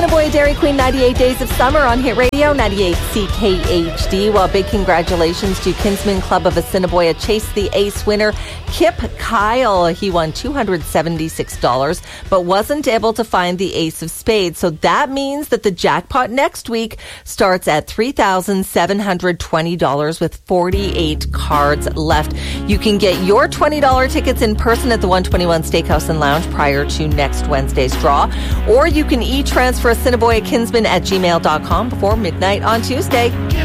Assiniboia Dairy Queen 98 Days of Summer on Hit Radio 98 CKHD. Well, big congratulations to Kinsman Club of Assiniboia Chase the Ace winner, Kip Kyle. He won $276, but wasn't able to find the Ace of Spades. So that means that the jackpot next week starts at $3,720 with 48 cards left. You can get your $20 tickets in person at the 121 Steakhouse and Lounge prior to next Wednesday's draw, or you can e-transfer Assiniboia Kinsman at gmail.com before midnight on Tuesday.